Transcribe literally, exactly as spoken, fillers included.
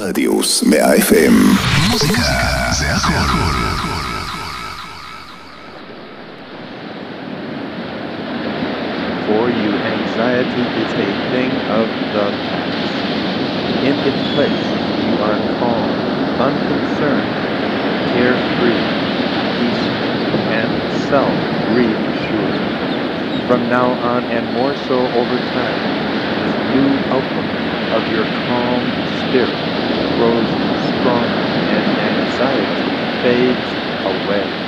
רדיוס מאה אף אם. מוזיקה זה הכל. For you, anxiety is a thing of the past. In its place, you are calm, unconcerned, carefree, peaceful, and self-reassured. From now on, and more so over time, this new outlook of your calm spirit grows stronger, and anxiety fades away.